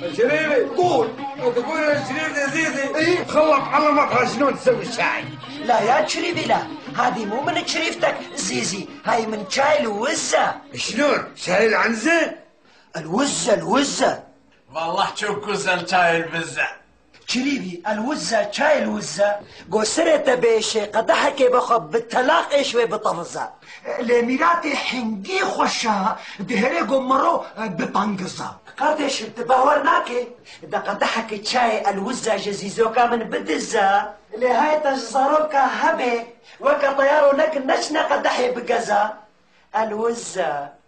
شريفي قول. تقول يا شريف يا زيزي إيه؟ خلط علمك شلون تسوي الشاي. لا يا شريفي لا، هذه مو من شريفتك زيزي، هاي من شاي الوزة. شلون؟ شاي العنزة؟ الوزة والله تشوكوز شاي البزة شريفي، الوزة شاي الوزة قصرت بيشي قدحك بخب بالتلاق ايشوي بطفزة لميراتي حنقي خوشها دهري قمرو بطنقزة كارتش تباورناكي دا قدحك شاي الوزة جزيزوكا من بدزة لهاي تجزروكا هبي وكا طيارو لك نشنا قدحي بقزة الوزة